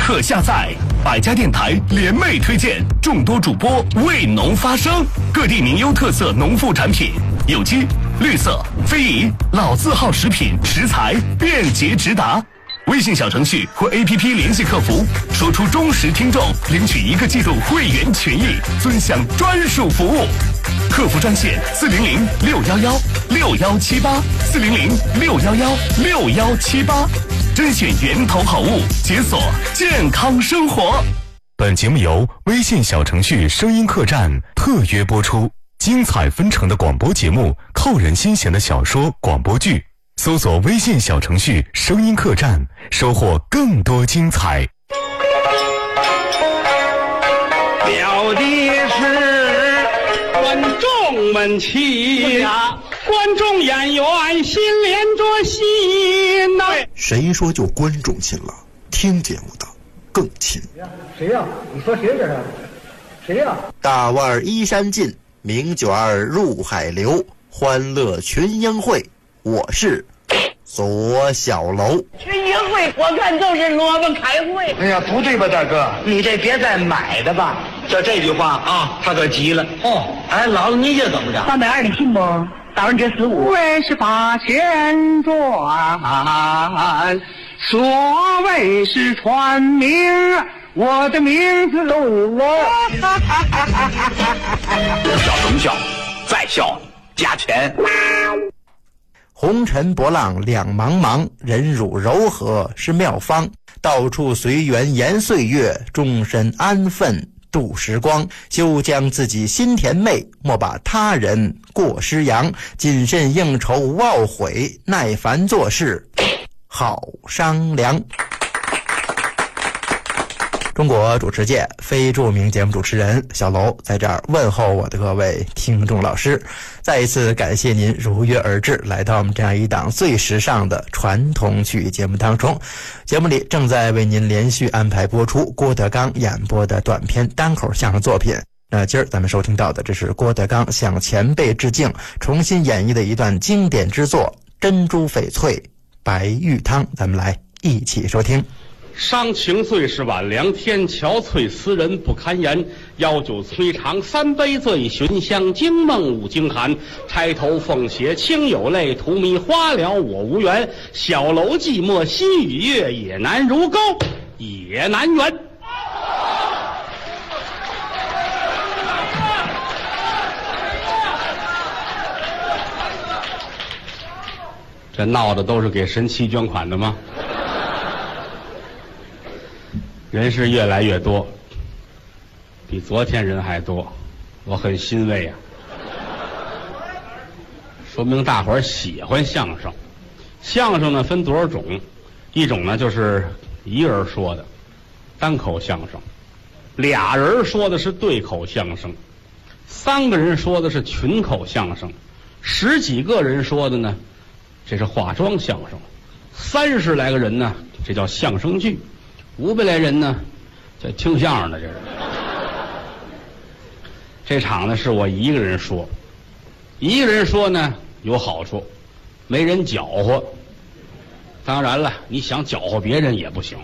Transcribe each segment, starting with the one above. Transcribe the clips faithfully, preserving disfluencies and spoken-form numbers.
可下载。百家电台联袂推荐，众多主播为农发声，各地名优特色农副产品，有机、绿色、非遗、老字号食品食材便捷直达。微信小程序或 A P P 联系客服，说出忠实听众，领取一个季度会员权益，尊享专属服务。客服专线四零零六幺幺六幺七八四零零六幺幺六幺七八，甄选源头好物，解锁健康生活。本节目由微信小程序声音客栈特约播出，精彩纷呈的广播节目，扣人心弦的小说广播剧。搜索微信小程序声音客栈，收获更多精彩。 表的是观众们齐，观众演员心连着心呐、啊。 谁说就观众亲了？听节目的更亲。 谁呀、啊？你说谁这是？谁呀、啊？ 大腕儿依山尽，名卷儿入海流，欢乐群英会。我是左小楼。 群英会我看就是萝卜开会。 哎呀，不对吧，大哥？ 你这别再买的吧。 就这句话啊，他可急了。 哦， 哎，姥姥你这怎么着？ 三百二，你信不？打完这十五， 为是八千转，所谓是传名，我的名字录了。 小什么笑？再笑加钱。 红尘波浪两茫茫，忍辱柔和是妙方。到处随缘延岁月，终身安分度时光。休将自己心甜美，莫把他人过失扬。谨慎应酬无懊悔，耐烦做事好商量。中国主持界非著名节目主持人小楼在这儿问候我的各位听众老师，再一次感谢您如约而至，来到我们这样一档最时尚的传统曲节目当中。节目里正在为您连续安排播出郭德纲演播的短篇单口相声作品。那今儿咱们收听到的，这是郭德纲向前辈致敬，重新演绎的一段经典之作《珍珠翡翠白玉汤》，咱们来一起收听。 伤情最是晚凉天，憔悴思人不堪言。邀酒摧肠三杯醉，寻香惊梦五更寒。钗头凤斜清有泪，荼蘼花了我无缘。小楼寂寞心与月，也难如钩也难圆。这闹的都是给神七捐款的吗？人是越来越多，比昨天人还多，我很欣慰啊，说明大伙儿喜欢相声。相声呢分多少种，一种呢就是一个人说的单口相声，俩人说的是对口相声，三个人说的是群口相声，十几个人说的呢这是化妆相声，三十来个人呢这叫相声剧，五百来人呢，这听相声的这是。这场呢是我一个人说，一个人说呢有好处，没人搅和。当然了，你想搅和别人也不行。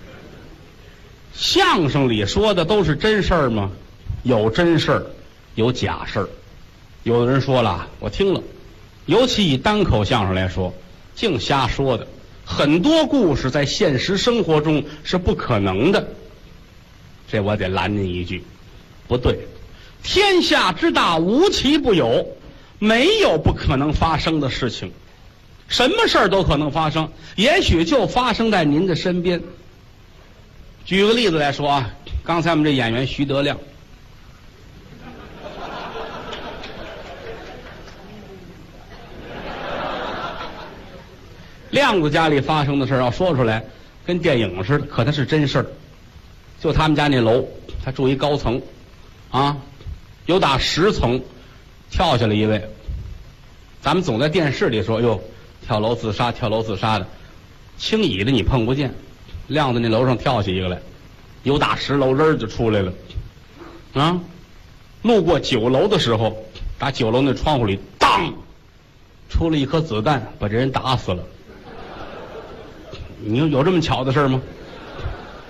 相声里说的都是真事儿吗？有真事儿，有假事儿。有的人说了，我听了，尤其以单口相声来说，净瞎说的。很多故事在现实生活中是不可能的，这我得拦您一句，不对，天下之大无奇不有，没有不可能发生的事情，什么事儿都可能发生，也许就发生在您的身边。举个例子来说啊，刚才我们这演员徐德亮，亮子家里发生的事要说出来跟电影似的，可它是真事儿。就他们家那楼，他住一高层啊，有打十层跳下来一位，咱们总在电视里说哟跳楼自杀跳楼自杀的，轻易的你碰不见。亮子那楼上跳下一个来，有打十楼人就出来了啊，路过九楼的时候，打九楼那窗户里当出了一颗子弹，把这人打死了。你说有这么巧的事吗？